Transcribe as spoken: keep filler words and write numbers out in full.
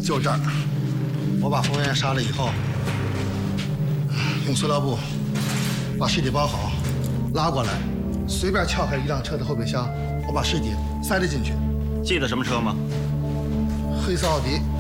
就这儿。我把冯源杀了以后，用塑料布把尸体包好，拉过来，随便撬开一辆车的后备箱，我把尸体塞了进去。 记得什么车吗？ 黑色奥迪。